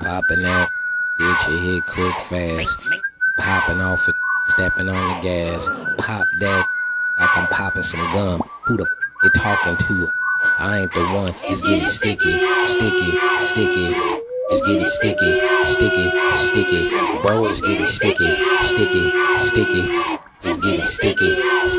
Popping that, get your hit quick fast. Popping off it, stepping on the gas. Pop that like I'm popping some gum. Who the you talking to? I ain't the one. It's getting sticky, sticky, sticky. It's getting sticky, sticky, sticky. Bro, it's getting sticky, sticky, sticky. It's getting sticky, sticky.